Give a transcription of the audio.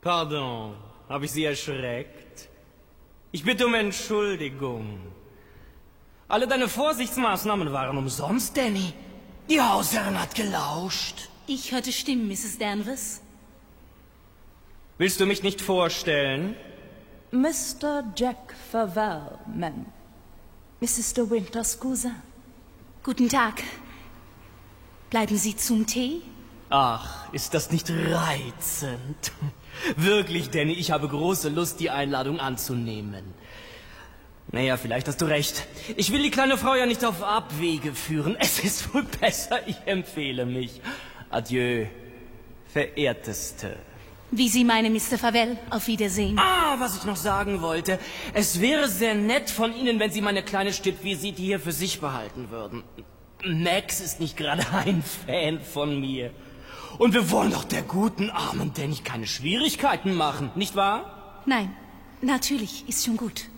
Pardon, habe ich Sie erschreckt? Ich bitte um Entschuldigung. Alle deine Vorsichtsmaßnahmen waren umsonst, Danny. Die Hausherrin hat gelauscht. Ich hörte Stimmen, Mrs. Danvers. Willst du mich nicht vorstellen? Mr. Jack Farwell, Ma'am. Mrs. de Winters Cousin. Guten Tag. Bleiben Sie zum Tee? Ach, ist das nicht reizend? Wirklich, Danny, ich habe große Lust, die Einladung anzunehmen. Naja, vielleicht hast du recht. Ich will die kleine Frau ja nicht auf Abwege führen. Es ist wohl besser, ich empfehle mich. Adieu, verehrteste. Wie Sie meinen, Mr. Farwell. Auf Wiedersehen. Ah, was ich noch sagen wollte. Es wäre sehr nett von Ihnen, wenn Sie meine kleine Stippvisite hier für sich behalten würden. Max ist nicht gerade ein Fan von mir. Und wir wollen doch der guten armen Danny keine Schwierigkeiten machen, nicht wahr? Nein, natürlich, ist schon gut.